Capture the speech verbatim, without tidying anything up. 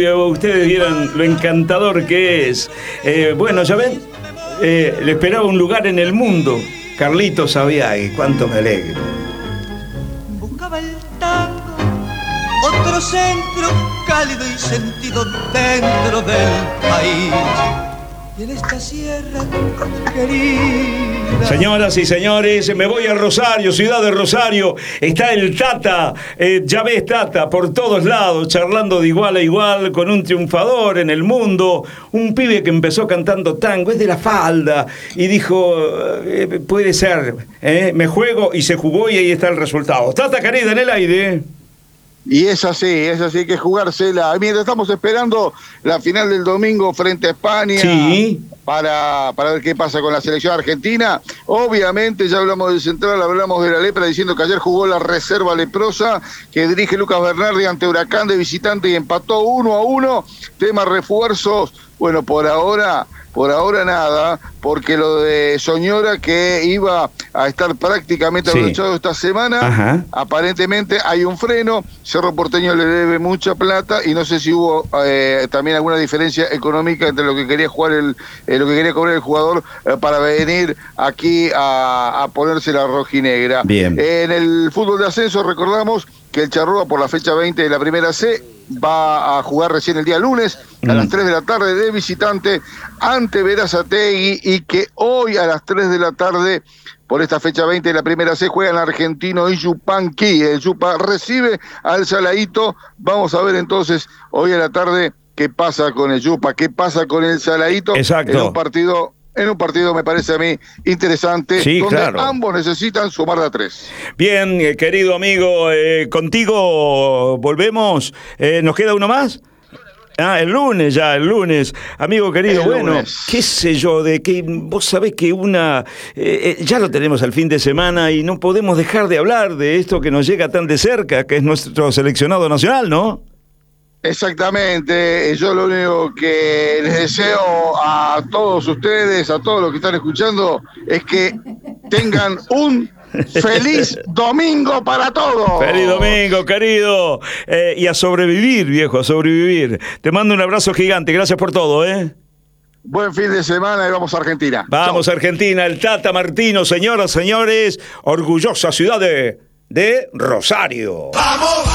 Ustedes vieron lo encantador que es. Eh, bueno, ya ven, eh, le esperaba un lugar en el mundo. Carlitos Abiagui, cuánto me alegro. Buscaba el tango, otro centro cálido y sentido dentro del país. Y en esta sierra querida. Señoras y señores, me voy a Rosario, ciudad de Rosario. Está el Tata, eh, ya ves Tata, por todos lados, charlando de igual a igual con un triunfador en el mundo. Un pibe que empezó cantando tango, es de La Falda, y dijo, eh, puede ser, eh, me juego, y se jugó y ahí está el resultado. Tata querida, en el aire. Y es así, es así, hay que jugársela. Mientras estamos esperando la final del domingo frente a España, sí, para, para ver qué pasa con la selección argentina. Obviamente ya hablamos del central, hablamos de la lepra, diciendo que ayer jugó la reserva leprosa que dirige Lucas Bernardi ante Huracán de visitante y empató uno a uno. Tema refuerzos, bueno, por ahora... Por ahora nada, porque lo de Soñora, que iba a estar prácticamente abrochado sí. esta semana, ajá, aparentemente hay un freno. Cerro Porteño le debe mucha plata y no sé si hubo eh, también alguna diferencia económica entre lo que quería jugar el, eh, lo que quería cobrar el jugador eh, para venir aquí a, a ponerse la rojinegra. Bien. Eh, en el fútbol de ascenso recordamos que el Charrúa por la fecha veinte de la primera C va a jugar recién el día lunes a mm. las tres de la tarde de visitante ante Berazategui, y que hoy a las tres de la tarde por esta fecha veinte de la primera C juegan Argentino y Yupanqui. El Yupa recibe al Saladito. Vamos a ver entonces hoy a la tarde qué pasa con el Yupa, qué pasa con el Saladito. Exacto. En un partido... En un partido, me parece a mí, interesante, sí, donde claro. ambos necesitan sumar de a tres. Bien, eh, querido amigo, eh, contigo volvemos. Eh, ¿Nos queda uno más? Ah, el lunes ya, el lunes. Amigo querido, el bueno, lunes. Qué sé yo, de que vos sabés que una... Eh, eh, ya lo tenemos al fin de semana y no podemos dejar de hablar de esto que nos llega tan de cerca, que es nuestro seleccionado nacional, ¿no? Exactamente, yo lo único que les deseo a todos ustedes, a todos los que están escuchando, es que tengan un feliz domingo para todos. Feliz domingo, querido. Eh, y a sobrevivir, viejo, a sobrevivir. Te mando un abrazo gigante, gracias por todo, ¿eh? Buen fin de semana y vamos a Argentina. Vamos a Argentina, el Tata Martino, señoras, señores, orgullosa ciudad de, de Rosario. ¡Vamos!